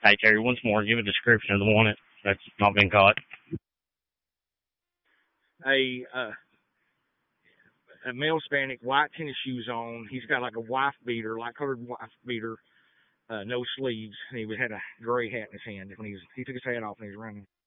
Hey, Terry, once more, give a description of the one that's not been caught. A male Hispanic, white tennis shoes on. He's got like a wife beater, light colored wife beater, no sleeves, and he had a gray hat in his hand when he took his hat off and he was running.